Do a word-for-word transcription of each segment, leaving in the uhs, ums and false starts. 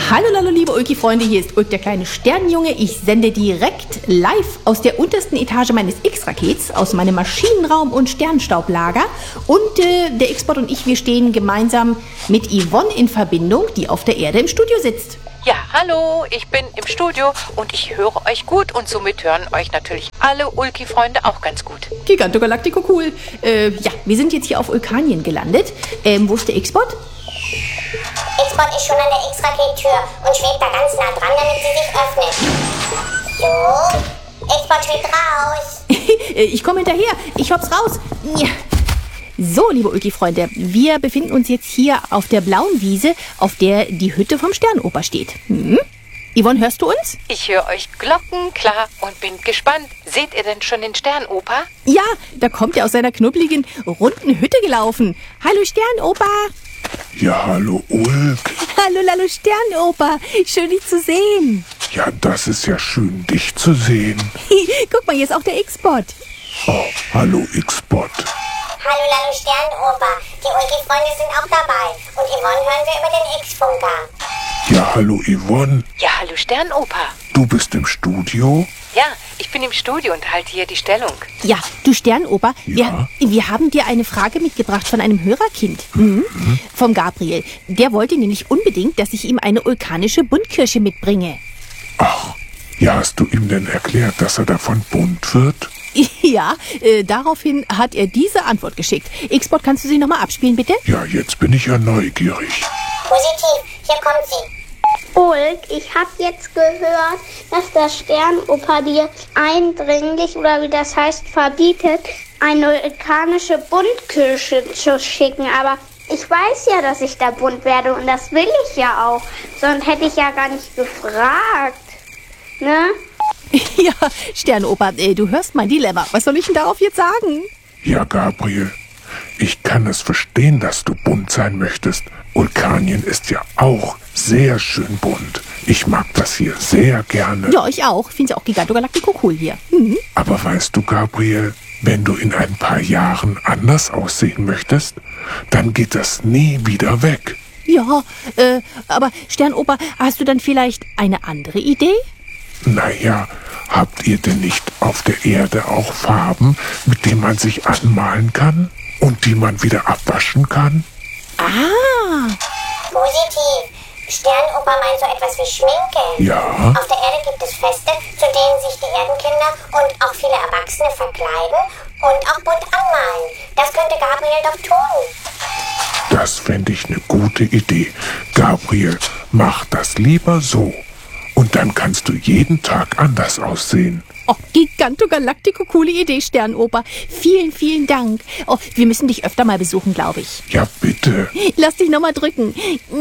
Hallo, hallo, liebe Ulki-Freunde, hier ist Ulk, der kleine Sternenjunge. Ich sende direkt live aus der untersten Etage meines X-Rakets, aus meinem Maschinenraum und Sternstaublager. Und äh, der X-Bot und ich, wir stehen gemeinsam mit Yvonne in Verbindung, die auf der Erde im Studio sitzt. Ja, hallo, ich bin im Studio und ich höre euch gut und somit hören euch natürlich alle Ulki-Freunde auch ganz gut. Giganto Galactico, cool. Äh, ja, wir sind jetzt hier auf Ulkanien gelandet. Ähm, wo ist der X-Bot? X-Bot ist schon an der X-Raket-Tür und schwebt da ganz nah dran, damit sie sich öffnet. So, X-Bot schwebt raus. Ich komme hinterher, ich hopp's raus. Ja. So, liebe Ulki-Freunde, wir befinden uns jetzt hier auf der blauen Wiese, auf der die Hütte vom Sternoper steht. Hm? Yvonne, hörst du uns? Ich höre euch glockenklar und bin gespannt. Seht ihr denn schon den Sternoper? Ja, da kommt er aus seiner knubbeligen, runden Hütte gelaufen. Hallo Sternoper. Ja, hallo Ulk. Hallo, hallo Sternoper. Schön, dich zu sehen. Ja, das ist ja schön, dich zu sehen. Guck mal, hier ist auch der X-Bot. Oh, hallo X-Bot. Hallo, hallo Sternoper. Die Ulki-Freunde sind auch dabei. Und Yvonne hören wir über den X-Funker. Ja, hallo Yvonne. Ja, hallo Sternoper. Du bist im Studio? Ja, ich bin im Studio und halte hier die Stellung. Ja, du Sternoper, Ja? wir, wir haben dir eine Frage mitgebracht von einem Hörerkind. Mhm. Vom Gabriel. Der wollte nämlich unbedingt, dass ich ihm eine vulkanische Buntkirsche mitbringe. Ach, ja, hast du ihm denn erklärt, dass er davon bunt wird? Ja, äh, daraufhin hat er diese Antwort geschickt. X-Bot, kannst du sie nochmal abspielen, bitte? Ja, jetzt bin ich ja neugierig. Positiv, hier kommt sie. Ulk, ich habe jetzt gehört, dass der Sternoper dir eindringlich, oder wie das heißt, verbietet, eine vulkanische Buntkirsche zu schicken. Aber ich weiß ja, dass ich da bunt werde und das will ich ja auch. Sonst hätte ich ja gar nicht gefragt. Ne? Ja, Sternoper, äh, du hörst mein Dilemma. Was soll ich denn darauf jetzt sagen? Ja, Gabriel, ich kann es verstehen, dass du bunt sein möchtest. Vulkanien ist ja auch sehr schön bunt. Ich mag das hier sehr gerne. Ja, ich auch. Ich finde es auch Giganto Galactico cool hier. Mhm. Aber weißt du, Gabriel, wenn du in ein paar Jahren anders aussehen möchtest, dann geht das nie wieder weg. Ja, äh, aber Sternoper, hast du dann vielleicht eine andere Idee? Naja, habt ihr denn nicht auf der Erde auch Farben, mit denen man sich anmalen kann und die man wieder abwaschen kann? Ah, Positiv. Sternoper meint so etwas wie Schminke. Ja, Auf der Erde gibt es Feste, zu denen sich die Erdenkinder und auch viele Erwachsene verkleiden und auch bunt anmalen. Das könnte Gabriel doch tun. das fände ich eine gute Idee. Gabriel, mach das lieber so. Und dann kannst du jeden Tag anders aussehen. oh, Giganto Galactico, coole Idee, Sternoper. Vielen, vielen Dank. Oh, wir müssen dich öfter mal besuchen, glaube ich. Ja, bitte. Lass dich nochmal drücken.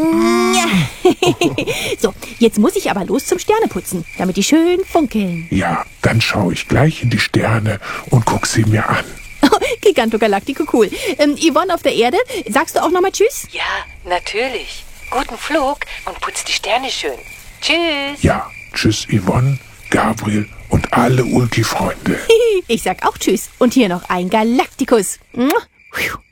So, jetzt muss ich aber los zum Sterneputzen, damit die schön funkeln. Ja, dann schaue ich gleich in die Sterne und guck sie mir an. Oh, Giganto Galactico, cool. Ähm, Yvonne auf der Erde, sagst du auch nochmal Tschüss? Ja, natürlich. Guten Flug und putz die Sterne schön. Tschüss. Ja, tschüss Yvonne, Gabriel und alle Ulki-Freunde. Ich sag auch Tschüss. Und hier noch ein Galactikus.